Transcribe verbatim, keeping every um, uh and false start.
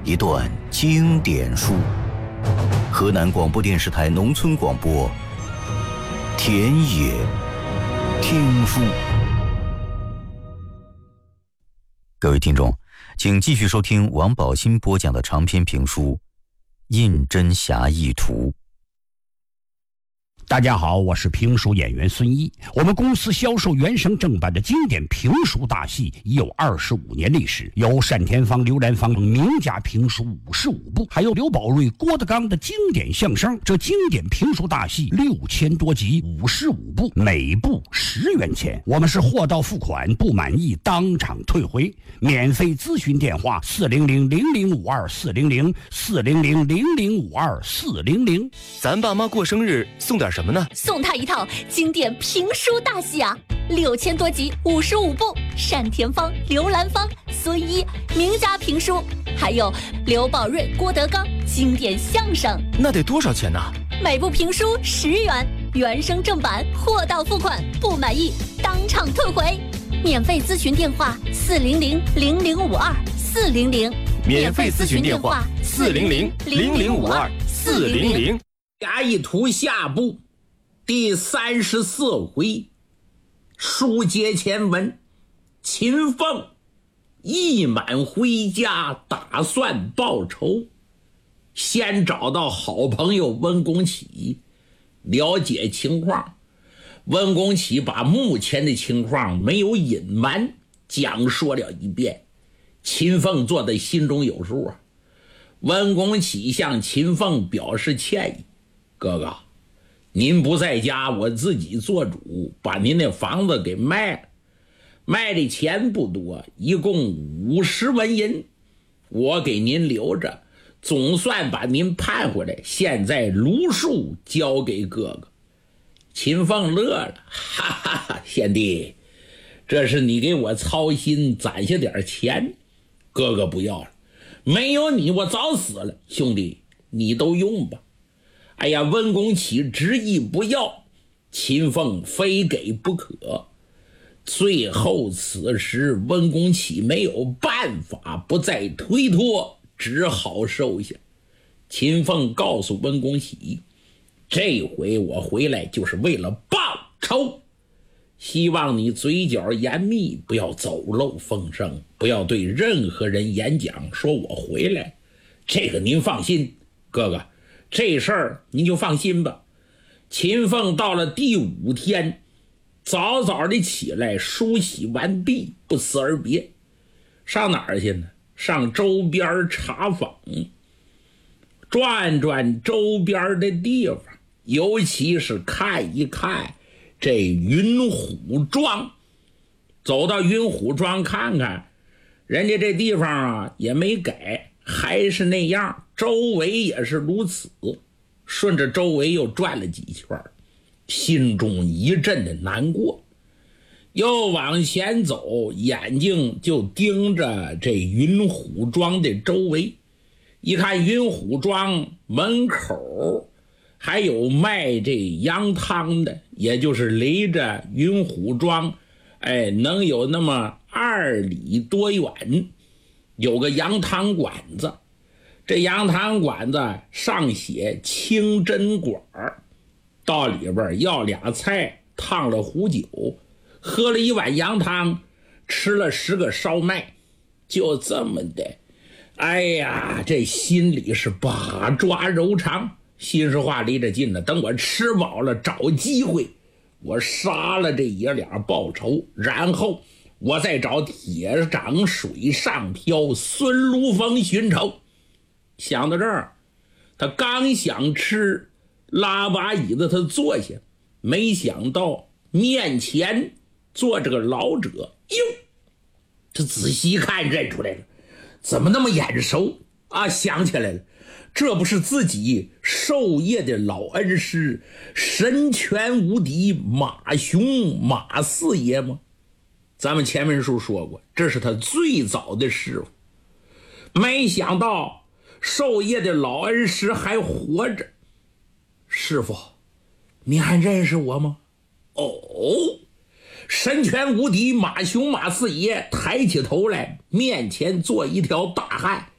一段经典书。河南广播电视台农村广播，田野听书。各位听众，请继续收听王宝新播讲的长篇评书《胤禛侠义图》。 大家好，我是评书演员孙一。我们公司销售原声正版的经典评书大戏已有二十五年历史，有单田芳、刘兰芳等名家评书五十五部，还有刘宝瑞、郭德纲的经典相声。这经典评书大戏六千多集，五十五部，每部十元钱。我们是货到付款，不满意当场退回。免费咨询电话：四零零零零五二四零零四零零零零五二四零零。 咱爸妈过生日送点什么呢？ 送他一套经典评书大戏啊，六千多集，五十五部，单田芳、刘兰芳、孙一名家评书，还有刘宝瑞、郭德纲经典相声。 那得多少钱呢？ 每部评书十元，原声正版，货到付款，不满意当场退回。免费咨询电话：四零零零零五二四零零。 免费咨询电话：四零零零零五二四零零。 侠义图下部第三十四回，书接前文。秦凤一满回家，打算报仇，先找到好朋友温公启了解情况。温公启把目前的情况没有隐瞒，讲说了一遍。秦凤做的心中有数啊。温公启向秦凤表示歉意：哥哥，您不在家，我自己做主，把您的房子给卖了，卖的钱不多，一共五十文银，我给您留着，总算把您盼回来，现在如数交给哥哥。秦凤乐了：哈哈哈，贤弟，这是你给我操心攒下点钱，哥哥不要了，没有你我早死了，兄弟你都用吧。哎呀，温公启执意不要，秦凤非给不可。最后此时温公启没有办法，不再推脱，只好收下。秦凤告诉温公启：这回我回来就是为了报仇，希望你嘴角严密，不要走漏风声，不要对任何人演讲说我回来，这个您放心，哥哥，这事儿您就放心吧。秦凤到了第五天，早早的起来梳洗完毕，不辞而别。上哪儿去呢？上周边茶坊，转转周边的地方，尤其是看一看这云虎庄。走到云虎庄看看，人家这地方啊也没改，还是那样，周围也是如此。顺着周围又转了几圈，心中一阵的难过，又往前走，眼睛就盯着这云虎庄的周围。一看云虎庄门口还有卖这羊汤的，也就是离着云虎庄哎，能有那么二里多远，有个羊汤馆子。这羊汤馆子上写清真馆，到里边要俩菜，烫了壶酒，喝了一碗羊汤，吃了十个烧麦，就这么的。哎呀，这心里是把抓揉肠，心说话离着近了，等我吃饱了找机会，我杀了这爷俩报仇，然后我再找铁掌水上漂孙如风寻仇。想到这儿，他刚想吃，拉把椅子他坐下，没想到面前坐着个老者。哟，他仔细看认出来了，怎么那么眼熟啊？想起来了，这不是自己授业的老恩师神拳无敌马雄马四爷吗？咱们前面书说过，这是他最早的师傅。没想到授业的老恩师还活着。师傅，你还认识我吗？哦，神拳无敌马雄马四爷抬起头来，面前坐一条大汉，